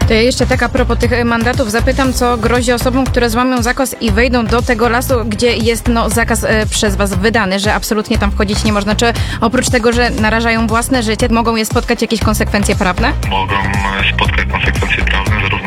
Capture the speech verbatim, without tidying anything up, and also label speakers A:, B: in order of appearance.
A: To ja jeszcze tak a propos tych mandatów zapytam, co grozi osobom, które złamią zakaz i wejdą do tego lasu, gdzie jest no, zakaz e, przez was wydany, że absolutnie tam wchodzić nie można. Czy oprócz tego, że narażają własne życie, mogą je spotkać jakieś konsekwencje prawne?
B: Mogą spotkać konsekwencje prawne, zarówno